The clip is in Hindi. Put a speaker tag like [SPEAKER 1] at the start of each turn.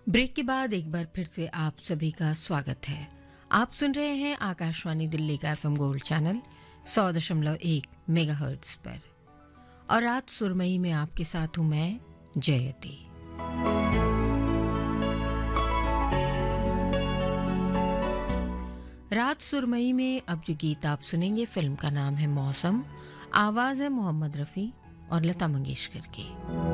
[SPEAKER 1] ब्रेक के बाद एक बार फिर से आप सभी का स्वागत है। आप सुन रहे हैं आकाशवाणी दिल्ली का एफएम गोल्ड चैनल 100.1 मेगाहर्ट्ज पर और आज सुरमई में आपके साथ हूं मैं जयती। रात सुरमई में अब जो गीत आप सुनेंगे फिल्म का नाम है मौसम, आवाज है मोहम्मद रफी और लता मंगेशकर की।